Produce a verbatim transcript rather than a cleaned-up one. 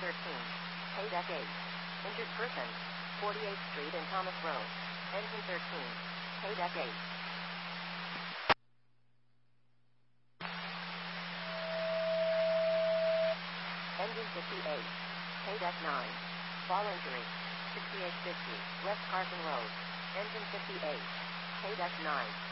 thirteen. K-Deck eight. Injured person. forty-eighth Street and Thomas Road. Engine thirteen. K-Deck eight. Engine fifty-eight. K-Deck nine. Fall injury. sixty-eight fifty. West Carson Road. Engine fifty-eight. K-Deck nine.